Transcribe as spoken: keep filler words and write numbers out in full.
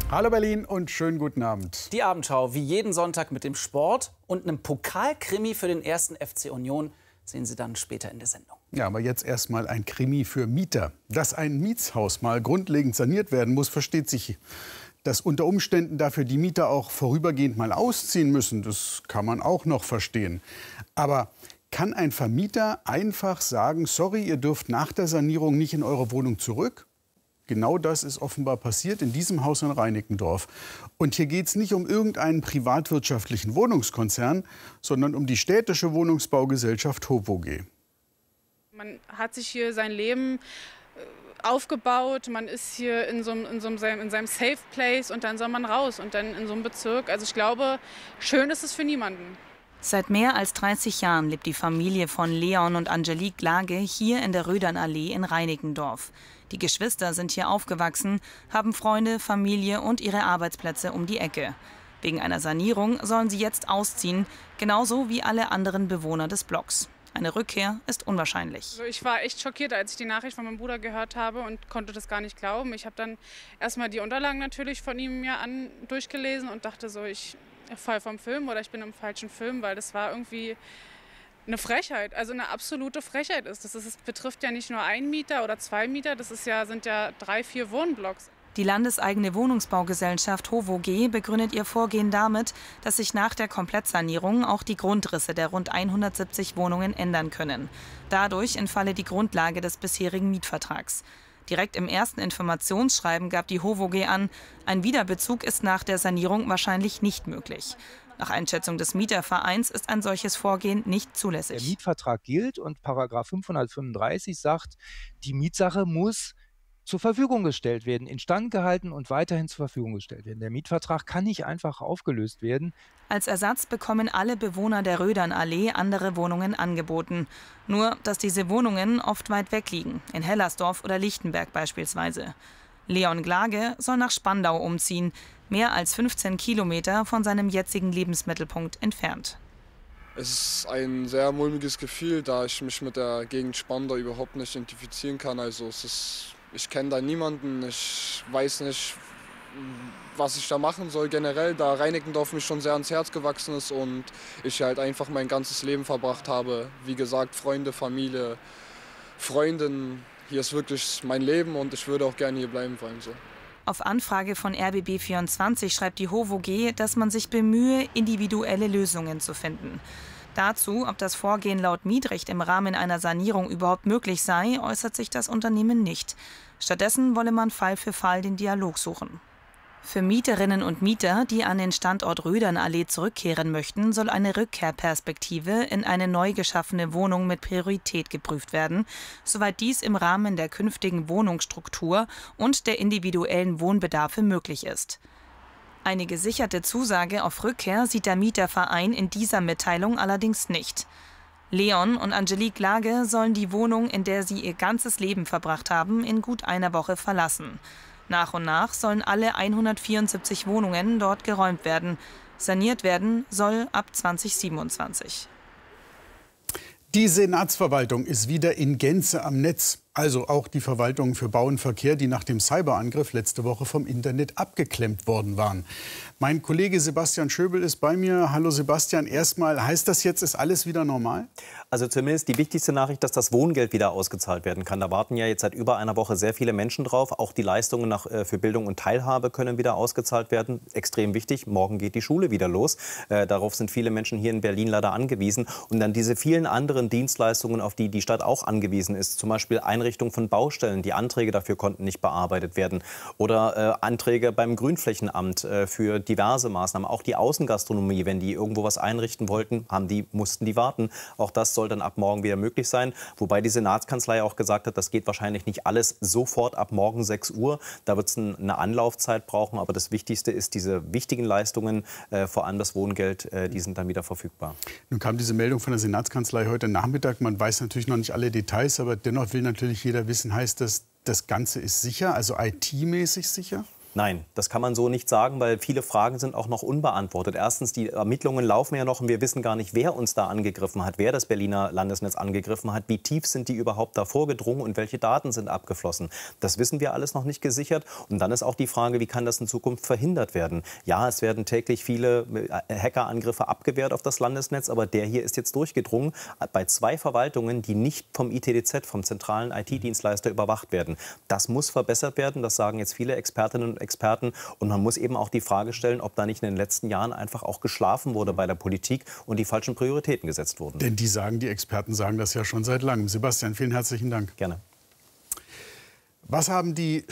Hallo Berlin und schönen guten Abend. Die Abendschau wie jeden Sonntag mit dem Sport und einem Pokalkrimi für den ersten F C Union sehen Sie dann später in der Sendung. Ja, aber jetzt erstmal ein Krimi für Mieter. Dass ein Mietshaus mal grundlegend saniert werden muss, versteht sich. Dass unter Umständen dafür die Mieter auch vorübergehend mal ausziehen müssen, das kann man auch noch verstehen. Aber kann ein Vermieter einfach sagen, sorry, ihr dürft nach der Sanierung nicht in eure Wohnung zurück? Genau das ist offenbar passiert in diesem Haus in Reinickendorf. Und hier geht es nicht um irgendeinen privatwirtschaftlichen Wohnungskonzern, sondern um die städtische Wohnungsbaugesellschaft HOVOG. Man hat sich hier sein Leben aufgebaut, man ist hier in, so, in, so einem, in seinem Safe Place und dann soll man raus und dann in so einem Bezirk. Also ich glaube, schön ist es für niemanden. Seit mehr als dreißig Jahren lebt die Familie von Leon und Angelique Lage hier in der Rödernallee in Reinickendorf. Die Geschwister sind hier aufgewachsen, haben Freunde, Familie und ihre Arbeitsplätze um die Ecke. Wegen einer Sanierung sollen sie jetzt ausziehen, genauso wie alle anderen Bewohner des Blocks. Eine Rückkehr ist unwahrscheinlich. Also ich war echt schockiert, als ich die Nachricht von meinem Bruder gehört habe und konnte das gar nicht glauben. Ich habe dann erstmal die Unterlagen natürlich von ihm mir an durchgelesen und dachte so, ich fall vom Film oder ich bin im falschen Film, weil das war irgendwie eine Frechheit, also eine absolute Frechheit ist. Das, ist, das betrifft ja nicht nur einen Mieter oder zwei Mieter, das ist ja, sind ja drei, vier Wohnblocks. Die landeseigene Wohnungsbaugesellschaft HOVOG begründet ihr Vorgehen damit, dass sich nach der Komplettsanierung auch die Grundrisse der rund hundertsiebzig Wohnungen ändern können. Dadurch entfalle die Grundlage des bisherigen Mietvertrags. Direkt im ersten Informationsschreiben gab die HOVOG an, ein Wiederbezug ist nach der Sanierung wahrscheinlich nicht möglich. Nach Einschätzung des Mietervereins ist ein solches Vorgehen nicht zulässig. Der Mietvertrag gilt und Paragraph fünfhundertfünfunddreißig sagt, die Mietsache muss zur Verfügung gestellt werden, instand gehalten und weiterhin zur Verfügung gestellt werden. Der Mietvertrag kann nicht einfach aufgelöst werden. Als Ersatz bekommen alle Bewohner der Rödernallee andere Wohnungen angeboten. Nur, dass diese Wohnungen oft weit weg liegen, in Hellersdorf oder Lichtenberg beispielsweise. Leon Glage soll nach Spandau umziehen, mehr als fünfzehn Kilometer von seinem jetzigen Lebensmittelpunkt entfernt. Es ist ein sehr mulmiges Gefühl, da ich mich mit der Gegend Spandau überhaupt nicht identifizieren kann. Also es ist, ich kenne da niemanden, ich weiß nicht, was ich da machen soll generell, da Reinickendorf mich schon sehr ans Herz gewachsen ist und ich halt einfach mein ganzes Leben verbracht habe. Wie gesagt, Freunde, Familie, Freundin. Hier ist wirklich mein Leben und ich würde auch gerne hier bleiben wollen. So. Auf Anfrage von R B B vierundzwanzig schreibt die HOVOG, dass man sich bemühe, individuelle Lösungen zu finden. Dazu, ob das Vorgehen laut Mietrecht im Rahmen einer Sanierung überhaupt möglich sei, äußert sich das Unternehmen nicht. Stattdessen wolle man Fall für Fall den Dialog suchen. Für Mieterinnen und Mieter, die an den Standort Rödernallee zurückkehren möchten, soll eine Rückkehrperspektive in eine neu geschaffene Wohnung mit Priorität geprüft werden, soweit dies im Rahmen der künftigen Wohnungsstruktur und der individuellen Wohnbedarfe möglich ist. Eine gesicherte Zusage auf Rückkehr sieht der Mieterverein in dieser Mitteilung allerdings nicht. Leon und Angelique Lage sollen die Wohnung, in der sie ihr ganzes Leben verbracht haben, in gut einer Woche verlassen. Nach und nach sollen alle hundertvierundsiebzig Wohnungen dort geräumt werden. Saniert werden soll ab zweitausendsiebenundzwanzig. Die Senatsverwaltung ist wieder in Gänze am Netz. Also auch die Verwaltung für Bau und Verkehr, die nach dem Cyberangriff letzte Woche vom Internet abgeklemmt worden waren. Mein Kollege Sebastian Schöbel ist bei mir. Hallo Sebastian, erstmal, heißt das jetzt, ist alles wieder normal? Also zumindest die wichtigste Nachricht, dass das Wohngeld wieder ausgezahlt werden kann. Da warten ja jetzt seit über einer Woche sehr viele Menschen drauf. Auch die Leistungen nach, äh, für Bildung und Teilhabe können wieder ausgezahlt werden. Extrem wichtig, morgen geht die Schule wieder los. Äh, darauf sind viele Menschen hier in Berlin leider angewiesen. Und dann diese vielen anderen Dienstleistungen, auf die die Stadt auch angewiesen ist. Zum Beispiel Einrichtung von Baustellen. Die Anträge dafür konnten nicht bearbeitet werden. Oder äh, Anträge beim Grünflächenamt äh, für diverse Maßnahmen. Auch die Außengastronomie, wenn die irgendwo was einrichten wollten, haben die, mussten die warten. Auch das soll dann ab morgen wieder möglich sein. Wobei die Senatskanzlei auch gesagt hat, das geht wahrscheinlich nicht alles sofort ab morgen sechs Uhr. Da wird es eine Anlaufzeit brauchen. Aber das Wichtigste ist, diese wichtigen Leistungen, äh, vor allem das Wohngeld, äh, die sind dann wieder verfügbar. Nun kam diese Meldung von der Senatskanzlei heute Nachmittag. Man weiß natürlich noch nicht alle Details, aber dennoch will natürlich jeder wissen, heißt das, das Ganze ist sicher, also I T-mäßig sicher? Nein, das kann man so nicht sagen, weil viele Fragen sind auch noch unbeantwortet. Erstens, die Ermittlungen laufen ja noch und wir wissen gar nicht, wer uns da angegriffen hat, wer das Berliner Landesnetz angegriffen hat, wie tief sind die überhaupt da vorgedrungen und welche Daten sind abgeflossen. Das wissen wir alles noch nicht gesichert. Und dann ist auch die Frage, wie kann das in Zukunft verhindert werden? Ja, es werden täglich viele Hackerangriffe abgewehrt auf das Landesnetz, aber der hier ist jetzt durchgedrungen bei zwei Verwaltungen, die nicht vom I T D Z, vom zentralen I T-Dienstleister überwacht werden. Das muss verbessert werden, das sagen jetzt viele Expertinnen und Experten. Und man muss eben auch die Frage stellen, ob da nicht in den letzten Jahren einfach auch geschlafen wurde bei der Politik und die falschen Prioritäten gesetzt wurden. Denn die sagen, die Experten sagen das ja schon seit langem. Sebastian, vielen herzlichen Dank. Gerne. Was haben die